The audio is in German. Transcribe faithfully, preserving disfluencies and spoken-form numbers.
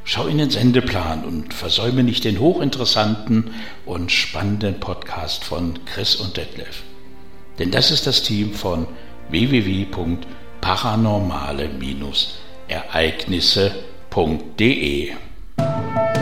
Schau in den Sendeplan und versäume nicht den hochinteressanten und spannenden Podcast von Chris und Detlef. Denn das ist das Team von w w w punkt paranormale Ereignisse punkt de.